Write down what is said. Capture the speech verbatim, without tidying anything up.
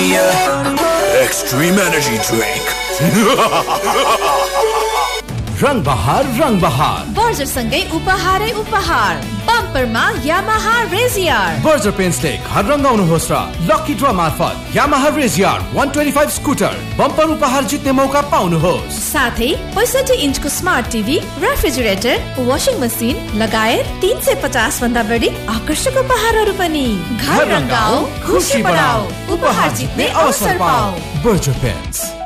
me a extreme energy drink. रंग बहार रंग बहार बर्जर सँगै उपहारै उपहार बम्परमा यामाहा रेजियर बर्जर पेन्ट्सले घर रंगाउनुहोस् र लकी ड्र मार्फत यामाहा रेजियर एक सय पच्चीस स्कुटर बम्पर उपहार जित्ने मौका पाउनुहोस्। साथै पैंसठी इन्चको smart TV, refrigerator, washing machine लगायत तीन सय पचास भन्दा बढी आकर्षक उपहारहरू पनि। घर रंगाऊ, खुशी बढाऊ, उपहार जित्ने अवसर पाऊ। Berger paints.